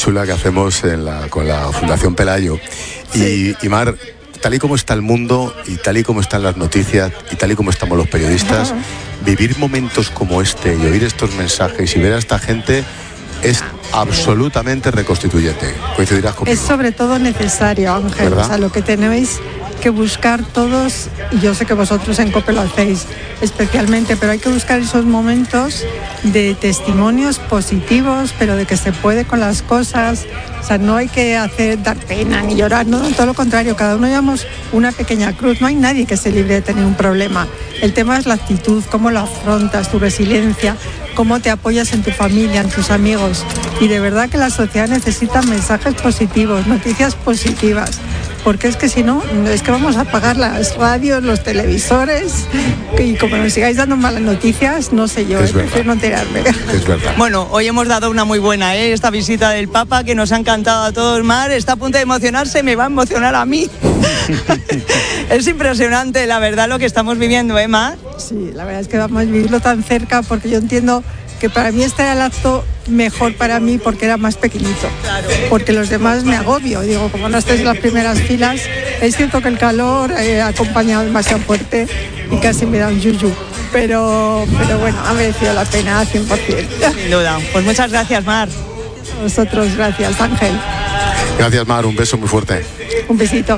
chula que hacemos con la Fundación Pelayo. Sí. Y Mar, tal y como está el mundo, y tal y como están las noticias, y tal y como estamos los periodistas, vivir momentos como este y oír estos mensajes y ver a esta gente es absolutamente reconstituyente. Coincidirás conmigo. Es sobre todo necesario, Ángel. ¿Verdad? O sea, lo que tenéis que buscar todos, y yo sé que vosotros en COPE lo hacéis especialmente, pero hay que buscar esos momentos de testimonios positivos, pero de que se puede con las cosas. O sea, no hay que dar pena ni llorar, no, todo lo contrario, cada uno llevamos una pequeña cruz, no hay nadie que esté libre de tener un problema. El tema es la actitud, cómo lo afrontas, tu resiliencia, cómo te apoyas en tu familia, en tus amigos. Y de verdad que la sociedad necesita mensajes positivos, noticias positivas, porque es que si no, es que vamos a apagar las radios, los televisores, y como nos sigáis dando malas noticias, no sé yo, prefiero no enterarme. Es verdad. Bueno, hoy hemos dado una muy buena, esta visita del Papa, que nos ha encantado a todos. Mar está a punto de emocionarse, me va a emocionar a mí. Es impresionante, la verdad, lo que estamos viviendo, Mar. Sí, la verdad es que vamos a vivirlo tan cerca, porque yo entiendo que para mí este era el acto mejor para mí porque era más pequeñito, claro. Porque los demás me agobio, digo, como no estés en las primeras filas, es cierto que el calor ha acompañado demasiado fuerte y casi me da un yuyu, pero bueno, ha merecido la pena al 100%. Sin duda, pues muchas gracias, Mar. A vosotros, gracias, Ángel. Gracias, Mar, un beso muy fuerte. Un besito.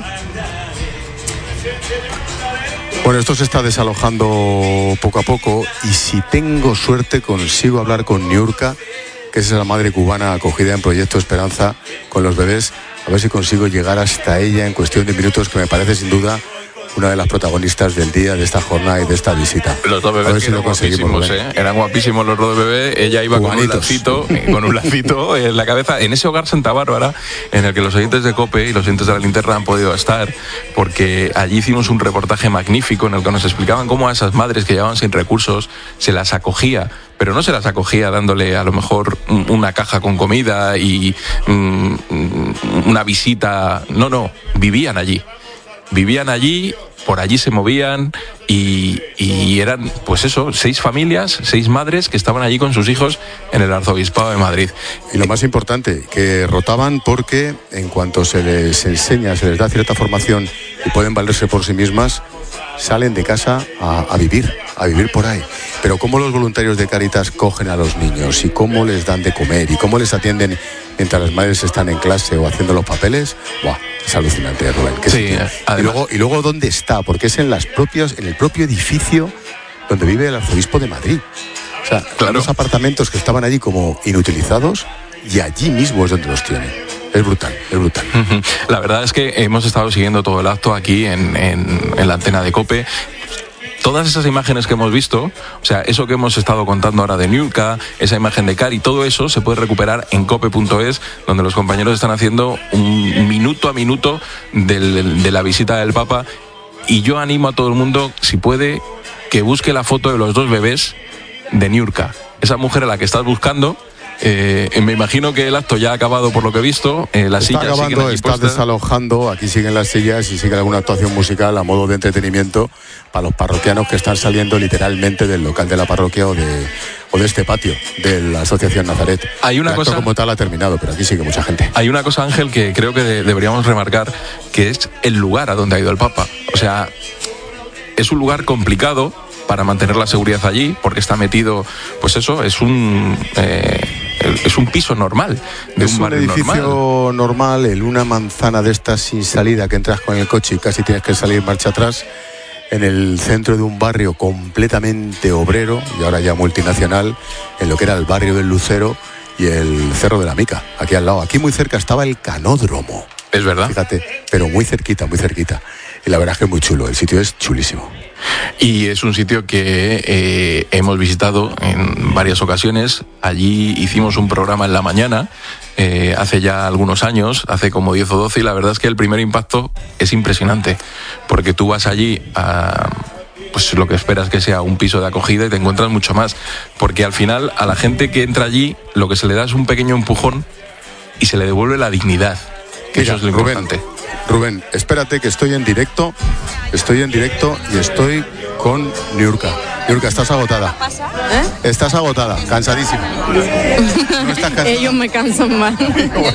Bueno, esto se está desalojando poco a poco y si tengo suerte consigo hablar con Niurka, que es la madre cubana acogida en Proyecto Esperanza con los bebés, a ver si consigo llegar hasta ella en cuestión de minutos, que me parece sin duda una de las protagonistas del día, de esta jornada y de esta visita. Los dos bebés eran guapísimos, eran guapísimos los dos bebés. Ella iba con un lacito en la cabeza, en ese hogar Santa Bárbara, en el que los oyentes de COPE y los oyentes de la Linterna han podido estar, porque allí hicimos un reportaje magnífico en el que nos explicaban cómo a esas madres que llevaban sin recursos se las acogía, pero no se las acogía dándole a lo mejor una caja con comida y una visita, no, vivían allí, por allí se movían y eran, pues eso, 6 familias, 6 madres que estaban allí con sus hijos en el Arzobispado de Madrid. Y lo más importante, que rotaban porque en cuanto se les enseña, se les da cierta formación y pueden valerse por sí mismas, salen de casa a vivir por ahí. Pero cómo los voluntarios de Cáritas cogen a los niños y cómo les dan de comer y cómo les atienden mientras las madres están en clase o haciendo los papeles, ¡buah! Es alucinante, Rubén. Sí, y luego ¿dónde está? Porque es en el propio edificio donde vive el arzobispo de Madrid. O sea, claro, los apartamentos que estaban allí como inutilizados y allí mismo es donde los tienen. Es brutal. La verdad es que hemos estado siguiendo todo el acto aquí en la antena de COPE. Todas esas imágenes que hemos visto, o sea, eso que hemos estado contando ahora de Niurka, esa imagen de Cari, todo eso se puede recuperar en cope.es, donde los compañeros están haciendo un minuto a minuto de la visita del Papa. Y yo animo a todo el mundo, si puede, que busque la foto de los 2 bebés de Niurka. Esa mujer a la que estás buscando. Me imagino que el acto ya ha acabado por lo que he visto. Las sillas acabando, está desalojando, aquí siguen las sillas y sigue alguna actuación musical a modo de entretenimiento para los parroquianos que están saliendo literalmente del local de la parroquia o de este patio de la Asociación Nazaret. Hay una el acto cosa como tal ha terminado, pero aquí sigue mucha gente. Hay una cosa, Ángel, que creo que deberíamos remarcar, que es el lugar a donde ha ido el Papa. O sea, es un lugar complicado para mantener la seguridad allí, porque está metido, pues eso, es un piso normal, de un barrio edificio normal, en una manzana de estas sin salida, que entras con el coche y casi tienes que salir marcha atrás, en el centro de un barrio completamente obrero y ahora ya multinacional, en lo que era el barrio del Lucero y el Cerro de la Mica, aquí al lado. Aquí muy cerca estaba el Canódromo. Es verdad. Fíjate, pero muy cerquita. Y la verdad es que es muy chulo, el sitio es chulísimo. Y es un sitio que hemos visitado en varias ocasiones. Allí hicimos un programa en la mañana, hace ya algunos años, hace como 10 o 12, y la verdad es que el primer impacto es impresionante, porque tú vas allí a pues lo que esperas que sea un piso de acogida y te encuentras mucho más, porque al final a la gente que entra allí lo que se le da es un pequeño empujón y se le devuelve la dignidad, que mira, eso es lo importante. Rubén, espérate que estoy en directo y estoy con Niurka. Niurka, estás agotada. Estás agotada, cansadísima. No estás cansada. Ellos me cansan más.